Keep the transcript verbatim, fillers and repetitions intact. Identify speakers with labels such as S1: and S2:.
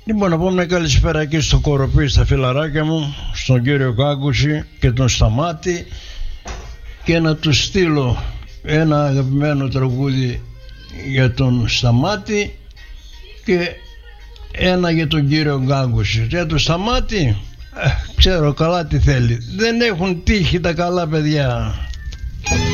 S1: Λοιπόν, να πω μια καλησπέρα εκεί στο Κοροπή, στα φιλαράκια μου, στον κύριο Κάγκουση και τον Σταμάτη, και να του στείλω ένα αγαπημένο τραγούδι για τον Σταμάτη και ένα για τον κύριο Κάγκουση. Για τον Σταμάτη, ε, ξέρω καλά τι θέλει. Δεν έχουν τύχει τα καλά παιδιά.